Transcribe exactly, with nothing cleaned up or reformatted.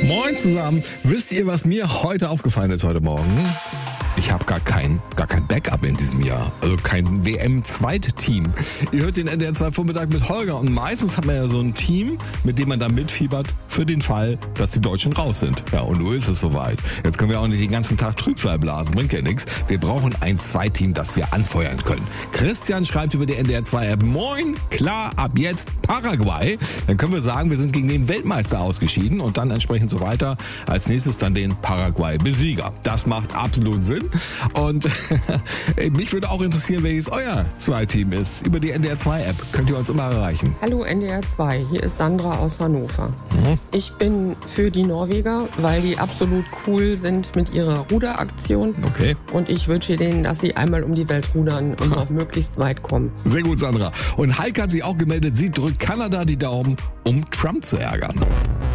Moin zusammen. Wisst ihr, was mir heute aufgefallen ist heute Morgen? Ich habe gar kein, gar kein Backup in diesem Jahr. Also kein W M-Zweitteam. Ihr hört den N D R zwei Vormittag mit Holger und meistens hat man ja so ein Team, mit dem man dann mitfiebert für den Fall, dass die Deutschen raus sind. Ja, und nun ist es soweit. Jetzt können wir auch nicht den ganzen Tag Trübsal blasen, bringt ja nichts. Wir brauchen ein Zweitteam, das wir anfeuern können. Christian schreibt über die N D R zwei App: Moin, klar, ab jetzt Paraguay. Dann können wir sagen, wir sind gegen den Weltmeister ausgeschieden und dann entsprechend so weiter. Als nächstes dann den Paraguay-Besieger. Das macht absolut Sinn. Und mich würde auch interessieren, welches euer Zweiteam ist. Über die N D R zwei App könnt ihr uns immer erreichen. Hallo N D R zwei, hier ist Sandra aus Hannover. Mhm. Ich bin für die Norweger, weil die absolut cool sind mit ihrer Ruderaktion. Okay. Und ich wünsche denen, dass sie einmal um die Welt rudern und noch möglichst weit kommen. Sehr gut, Sandra. Und Heike hat sich auch gemeldet, sie drückt Kanada die Daumen, um Trump zu ärgern.